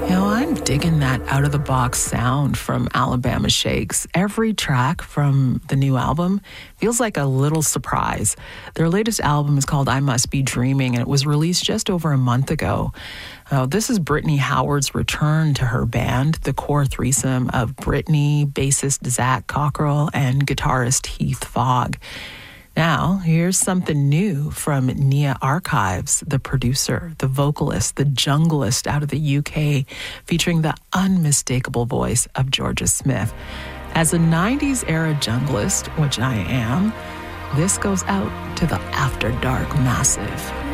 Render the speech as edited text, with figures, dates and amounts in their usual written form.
I'm digging that out-of-the-box sound from Alabama Shakes. Every track from the new album feels like a little surprise. Their latest album is called I Must Be Dreaming, and it was released just over a month ago. This is Brittany Howard's return to her band, the core threesome of Brittany, bassist Zach Cockrell, and guitarist Heath Fogg. Now, here's something new from Nia Archives, the producer, the vocalist, the junglist out of the UK, featuring the unmistakable voice of Georgia Smith. As a 90s era junglist, which I am, this goes out to the After Dark Massive.